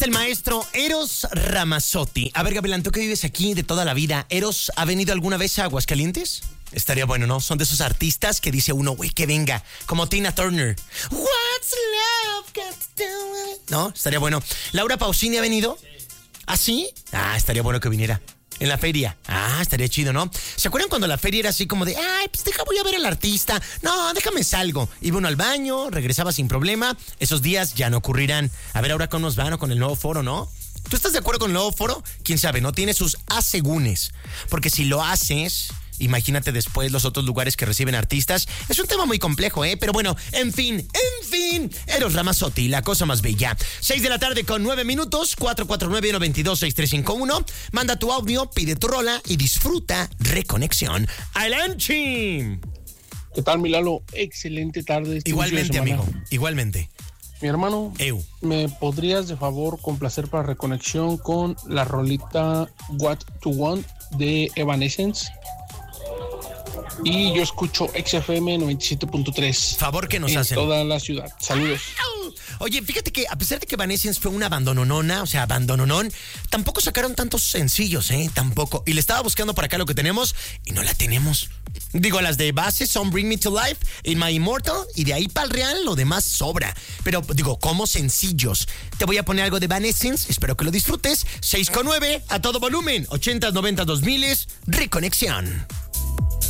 El maestro Eros Ramazzotti. A ver, Gavilán, tú que vives aquí de toda la vida, ¿Eros ha venido alguna vez a Aguascalientes? Estaría bueno, ¿no? Son de esos artistas que dice uno, güey, que venga, como Tina Turner. What's love got to do with it? ¿No? Estaría bueno. ¿Laura Pausini ha venido? ¿Ah, sí? Ah, estaría bueno que viniera. En la feria. Ah, estaría chido, ¿no? ¿Se acuerdan cuando la feria era así como de, ay, pues voy a ver al artista? No, déjame salgo. Iba uno al baño, regresaba sin problema. Esos días ya no ocurrirán. A ver ahora cómo nos van o con el nuevo foro, ¿no? ¿Tú estás de acuerdo con el nuevo foro? ¿Quién sabe? No tiene sus asegúnes. Porque si lo haces, imagínate después los otros lugares que reciben artistas. Es un tema muy complejo, ¿eh? Pero bueno, en fin. Eros Ramazzotti, la cosa más bella. 6 de la tarde con 9 minutos, 449-122-6351. Manda tu audio, pide tu rola y disfruta Reconexión. ¡Alanchi! ¿Qué tal, Milalo? Excelente tarde. Igualmente, amigo. Igualmente. Mi hermano, ¿me podrías de favor complacer para Reconexión con la rolita What to Want de Evanescence? Y yo escucho XFM 97.3. Favor que nos hacen. En toda la ciudad. Saludos. Oye, fíjate que a pesar de que Evanescence fue una abandononona, tampoco sacaron tantos sencillos, tampoco. Y le estaba buscando por acá lo que tenemos y no la tenemos. Digo, las de base son Bring Me to Life, In My Immortal, y de ahí para el real lo demás sobra. Pero digo, como sencillos. Te voy a poner algo de Evanescence, espero que lo disfrutes. 6 con 9, a todo volumen, 80s, 90s, 2000s, Reconexión.